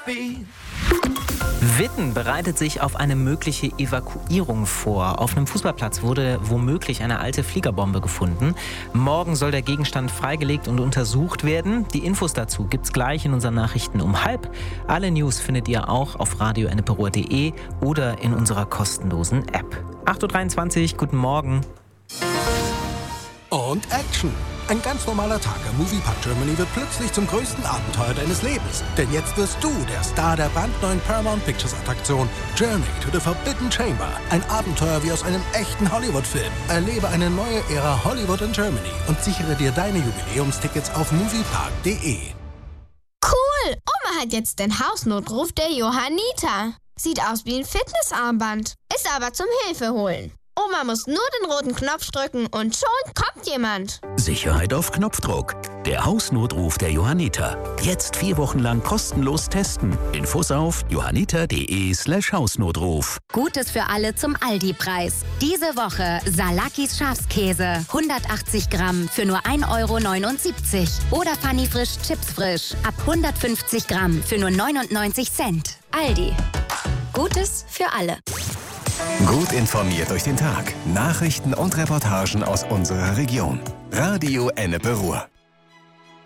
Witten bereitet sich auf eine mögliche Evakuierung vor. Auf einem Fußballplatz wurde womöglich eine alte Fliegerbombe gefunden. Morgen soll der Gegenstand freigelegt und untersucht werden. Die Infos dazu gibt's gleich in unseren Nachrichten um 12:30. Alle News findet ihr auch auf radio-enneperuhr.de oder in unserer kostenlosen App. 8:23 Uhr, guten Morgen. Und Action! Ein ganz normaler Tag im Moviepark Germany wird plötzlich zum größten Abenteuer deines Lebens. Denn jetzt wirst du der Star der brandneuen Paramount Pictures Attraktion Journey to the Forbidden Chamber. Ein Abenteuer wie aus einem echten Hollywood-Film. Erlebe eine neue Ära Hollywood in Germany und sichere dir deine Jubiläumstickets auf moviepark.de. Cool! Oma hat jetzt den Hausnotruf der Johanniter. Sieht aus wie ein Fitnessarmband. Ist aber zum Hilfeholen. Oma muss nur den roten Knopf drücken und schon kommt jemand. Sicherheit auf Knopfdruck. Der Hausnotruf der Johanniter. Jetzt 4 Wochen lang kostenlos testen. Infos auf johanniter.de/Hausnotruf. Gutes für alle zum Aldi-Preis. Diese Woche Salakis Schafskäse. 180 Gramm für nur 1,79 € Oder Fanny Frisch Chips Frisch. Ab 150 Gramm für nur 99 Cent. Aldi. Gutes für alle. Gut informiert durch den Tag. Nachrichten und Reportagen aus unserer Region. Radio Ennepe Ruhr.